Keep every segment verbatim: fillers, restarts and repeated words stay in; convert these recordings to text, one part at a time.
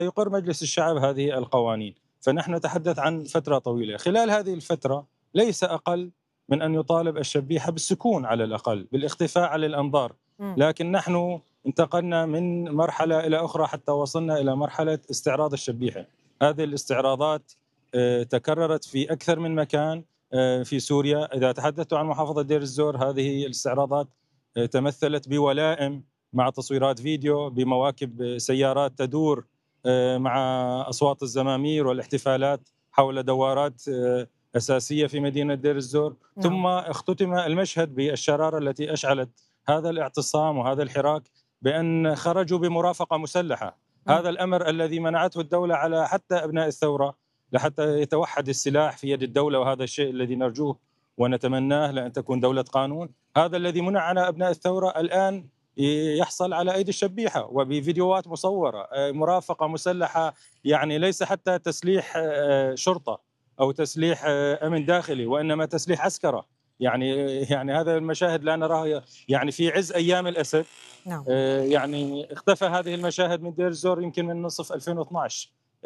يقر مجلس الشعب هذه القوانين. فنحن نتحدث عن فترة طويلة، خلال هذه الفترة ليس أقل من أن يطالب الشبيحة بالسكون على الأقل، بالاختفاء على الأنظار. مم. لكن نحن انتقلنا من مرحلة إلى أخرى حتى وصلنا إلى مرحلة استعراض الشبيحة. هذه الاستعراضات آه، تكررت في أكثر من مكان آه، في سوريا. إذا تحدثت عن محافظة دير الزور، هذه الاستعراضات آه، تمثلت بولائم مع تصويرات فيديو بمواكب سيارات تدور آه، مع أصوات الزمامير والاحتفالات حول دورات آه، أساسية في مدينة دير الزور. نعم. ثم اختتم المشهد بالشرارة التي أشعلت هذا الاعتصام وهذا الحراك بأن خرجوا بمرافقة مسلحة. مم. هذا الأمر الذي منعته الدولة على حتى أبناء الثورة لحتى يتوحد السلاح في يد الدولة، وهذا الشيء الذي نرجوه ونتمناه لأن تكون دولة قانون. هذا الذي منع على أبناء الثورة الآن يحصل على أيدي الشبيحة وبفيديوهات مصورة، مرافقة مسلحة، يعني ليس حتى تسليح شرطة أو تسليح أمن داخلي، وإنما تسليح عسكرة. يعني يعني هذا المشاهد لا نراها يعني في عز أيام الأسد. نعم. يعني اختفى هذه المشاهد من دير الزور يمكن من نصف ألفين واثناشر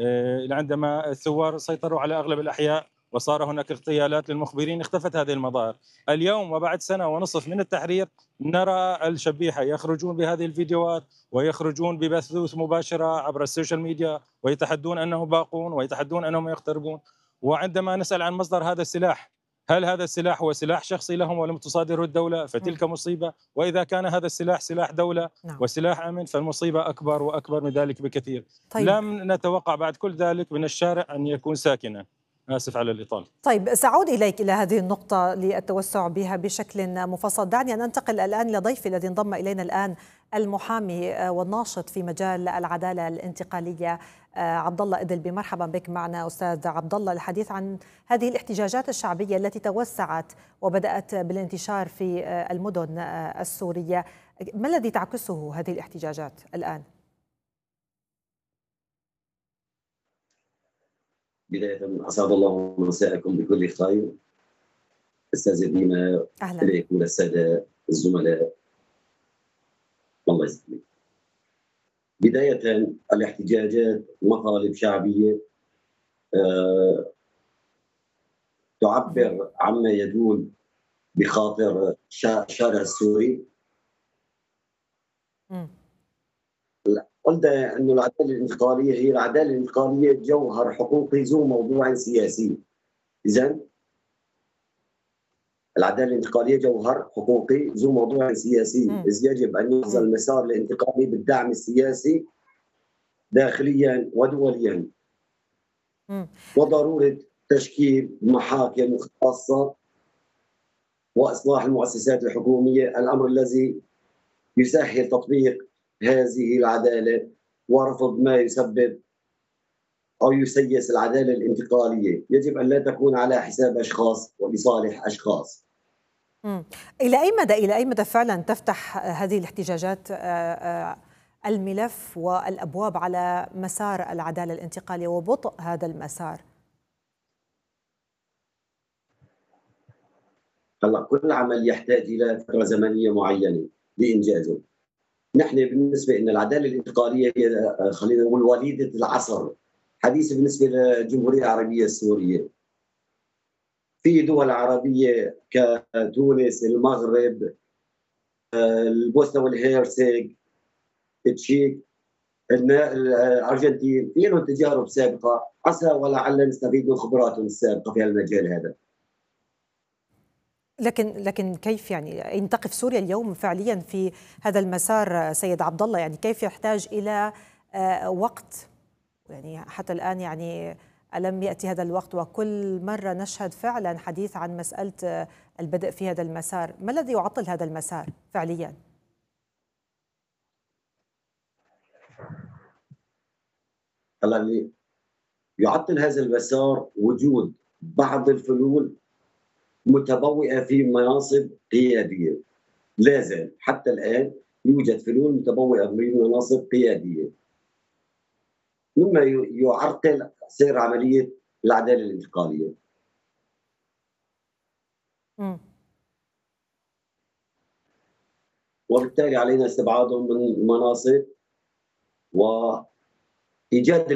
عندما الثوار سيطروا على أغلب الأحياء وصار هناك اغتيالات للمخبرين، اختفت هذه المظاهر. اليوم وبعد سنة ونصف من التحرير نرى الشبيحة يخرجون بهذه الفيديوهات ويخرجون ببثوث مباشرة عبر السوشيال ميديا ويتحدون أنهم باقون ويتحدون أنهم يقتربون. وعندما نسأل عن مصدر هذا السلاح، هل هذا السلاح هو سلاح شخصي لهم ولم تصادره الدولة؟ مم. فتلك مصيبة. وإذا كان هذا السلاح سلاح دولة نعم. وسلاح أمن فالمصيبة أكبر وأكبر من ذلك بكثير. طيب. لم نتوقع بعد كل ذلك من الشارع أن يكون ساكنا. آسف على الإطالة. طيب، سأعود إليك إلى هذه النقطة للتوسع بها بشكل مفصل. دعني أن أنتقل الآن لضيفي الذي انضم إلينا الآن، المحامي والناشط في مجال العدالة الانتقالية عبد الله إدلبي. مرحبا بك معنا أستاذ عبد الله، الحديث عن هذه الاحتجاجات الشعبية التي توسعت وبدأت بالانتشار في المدن السورية. ما الذي تعكسه هذه الاحتجاجات الآن؟ بداية أسعد الله مساءكم بكل خير أستاذ دينا، أهلا. إليك وللسادة الزملاء، الله يسلمك. بداية الاحتجاجات مطالب شعبية أه تعبر عما يدور بخاطر الشارع السوري. م. قلنا أن العدالة الانتقالية هي العدالة الانتقالية جوهر حقوقي ذو موضوع سياسي. إذن العدالة الانتقالية جوهر حقوقي ذو موضوع سياسي، إذ يجب أن يحظى المسار الانتقالي بالدعم السياسي داخليا ودوليا، م. وضرورة تشكيل محاكم خاصة وإصلاح المؤسسات الحكومية، الأمر الذي يسهل تطبيق هذه العدالة ورفض ما يسبب أو يسيس العدالة الانتقالية. يجب أن لا تكون على حساب أشخاص ولصالح أشخاص. مم. إلى أي مدى إلى أي مدى فعلا تفتح هذه الاحتجاجات الملف والأبواب على مسار العدالة الانتقالية وبطء هذا المسار؟ هلا كل عمل يحتاج إلى فترة زمنية معينة لإنجازه. نحن بالنسبة إن العدالة الانتقالية هي خلينا نقول وليدة العصر حديثة بالنسبة للجمهورية العربية السورية. في دول عربية كتونس، المغرب، البوسنة والهيرسك، التشيك، الأرجنتين، في لهم تجارب سابقة، عسى ولعل نستفيد من خبراتهم السابقة في المجال هذا. لكن لكن كيف يعني أين تقف سوريا اليوم فعليا في هذا المسار سيد عبد الله؟ يعني كيف يحتاج إلى وقت؟ يعني حتى الآن يعني ألم يأتي هذا الوقت وكل مرة نشهد فعلا حديث عن مسألة البدء في هذا المسار؟ ما الذي يعطل هذا المسار فعليا؟ هلا اللي يعطل هذا المسار وجود بعض الفلول متبوئة في مناصب قيادية. لا زال حتى الآن يوجد فلول متبوئة في مناصب قيادية، مما يعرقل سير عملية العدالة الانتقالية. م. وبالتالي علينا استبعادهم من المناصب ايجاد